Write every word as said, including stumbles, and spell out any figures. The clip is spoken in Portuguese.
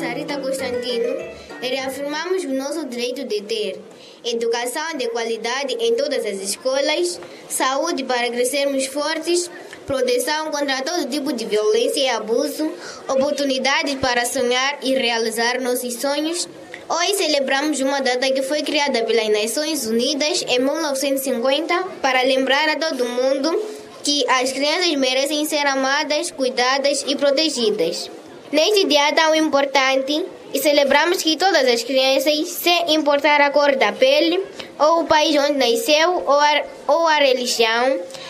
Sarita Constantino, reafirmamos o nosso direito de ter educação de qualidade em todas as escolas, saúde para crescermos fortes, proteção contra todo tipo de violência e abuso, oportunidades para sonhar e realizar nossos sonhos. Hoje celebramos uma data que foi criada pelas Nações Unidas em mil novecentos e cinquenta para lembrar a todo mundo que as crianças merecem ser amadas, cuidadas e protegidas. Neste dia tão importante, celebramos que todas as crianças, sem importar a cor da pele, ou o país onde nasceu, ou a, ou a religião,